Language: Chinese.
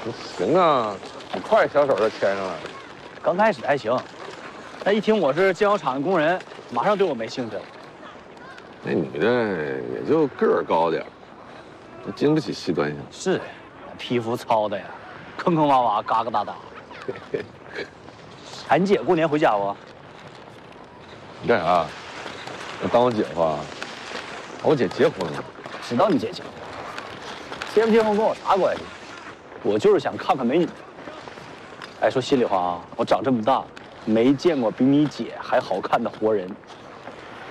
行啊，很快小手就牵上了。 刚开始还行，但一听我是建窑厂的工人，马上对我没兴趣了。 那女的也就个儿高点儿，经不起细端详。 是，皮肤糙的呀，坑坑洼洼，嘎嘎哒哒。哎，你姐过年回家不？ 你干啥？要当我姐夫啊？我姐结婚了。 知道你姐结婚，结不结婚跟我啥关系？我就是想看看美女。哎，说心里话啊，我长这么大，没见过比你姐还好看的活人。